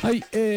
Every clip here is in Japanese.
はい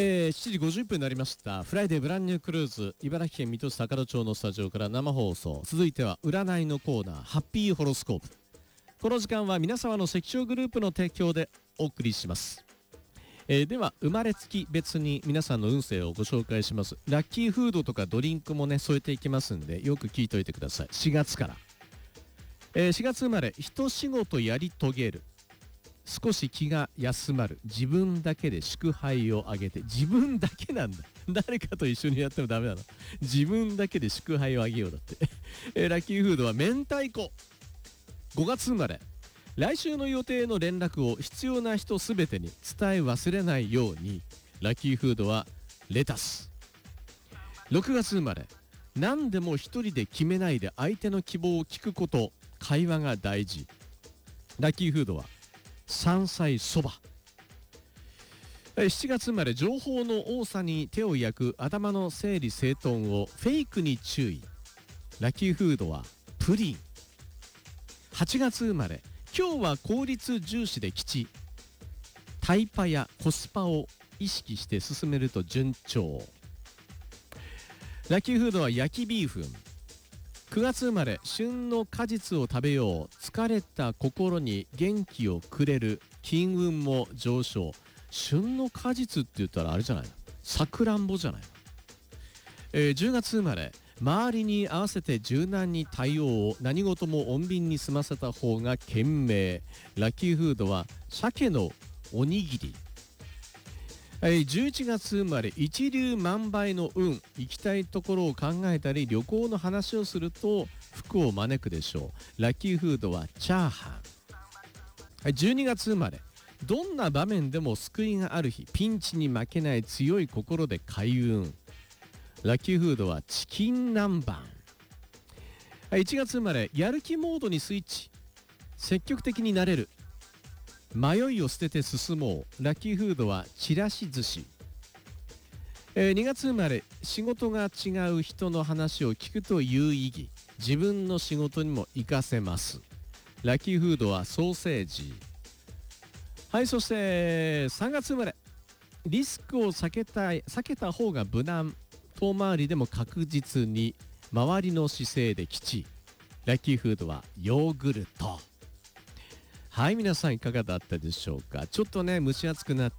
、7時50分になりました。フライデーブランニュークルーズ、茨城県水戸市高田町のスタジオから生放送。続いては占いのコーナー、ハッピーホロスコープ。この時間は皆様の赤鳥グループの提供でお送りします。では生まれつき別に皆さんの運勢をご紹介します。ラッキーフードとかドリンクもね添えていきますんで、よく聞いといてください。4月から、4月生まれ、一仕事やり遂げる、少し気が休まる、自分だけで祝杯をあげて。自分だけなんだ、誰かと一緒にやってもダメなの。自分だけで祝杯をあげようだってラッキーフードは明太子。5月生まれ、来週の予定の連絡を必要な人すべてに伝え忘れないように。ラッキーフードはレタス。6月生まれ、何でも一人で決めないで相手の希望を聞くこと、会話が大事。ラッキーフードは山菜そば。7月生まれ、情報の多さに手を焼く頭の整理整頓をフェイクに注意。ラッキーフードはプリン。8月生まれ、今日は効率重視で吉。タイパやコスパを意識して進めると順調。ラッキーフードは焼きビーフン。9月生まれ、旬の果実を食べよう、疲れた心に元気をくれる、金運も上昇。旬の果実って言ったらあれじゃないの、さくらんぼじゃないの。10月生まれ、周りに合わせて柔軟に対応を、何事も穏便に済ませた方が賢明。ラッキーフードは鮭のおにぎり。11月生まれ、一粒万倍の運、行きたいところを考えたり旅行の話をすると福を招くでしょう。ラッキーフードはチャーハン。12月生まれ、どんな場面でも救いがある日、ピンチに負けない強い心で開運。ラッキーフードはチキン南蛮。1月生まれ、やる気モードにスイッチ、積極的になれる、迷いを捨てて進もう。ラッキーフードはちらし寿司。2月生まれ、仕事が違う人の話を聞くと有意義、自分の仕事にも活かせます。ラッキーフードはソーセージ。はい、そして3月生まれ、リスクを避けた方が無難、遠回りでも確実に、周りの姿勢で吉。ラッキーフードはヨーグルト。はい、皆さんいかがだったでしょうか。ちょっとね蒸し暑くなって、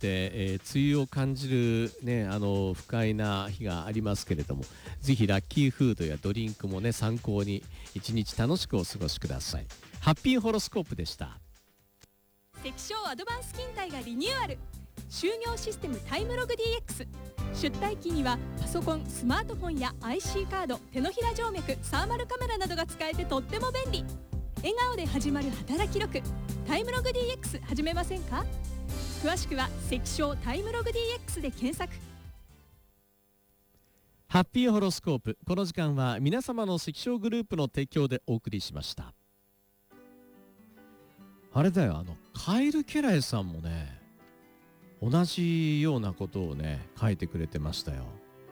梅雨を感じるね不快な日がありますけれども、ぜひラッキーフードやドリンクもね参考に一日楽しくお過ごしください。ハッピーホロスコープでした。 関証アドバンス勤怠がリニューアル。就業システムタイムログ DX。 出退勤にはパソコン、スマートフォンや IC カード、手のひら静脈、サーマルカメラなどが使えてとっても便利。笑顔で始まる働き力、タイムログ DX 始めませんか。詳しくは関証タイムログ DX で検索。 ハッピーホロスコープ、この時間は皆様の赤鳥グループの提供でお送りしました。あれだよ、カエル家来さんもね同じようなことをね書いてくれてましたよ。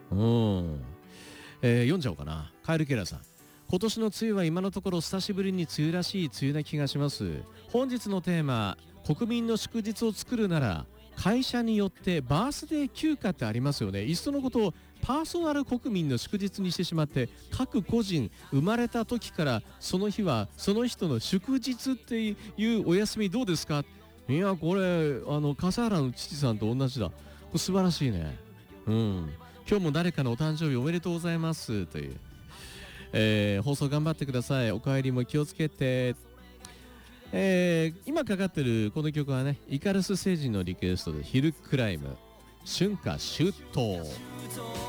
読んじゃおうかな。カエル家来さん、今年の梅雨は今のところ久しぶりに梅雨らしい梅雨な気がします。本日のテーマ、国民の祝日を作るなら会社によってバースデー休暇ってありますよね。いっそのことをパーソナル国民の祝日にしてしまって、各個人生まれた時からその日はその人の祝日っていうお休みどうですか。いや、これ笠原の父さんと同じだ。これ素晴らしいね。今日も誰かのお誕生日おめでとうございますという、放送頑張ってください。お帰りも気をつけて。今かかってるこの曲はね、イカルス星人のリクエストでヒルクライム、春夏秋冬。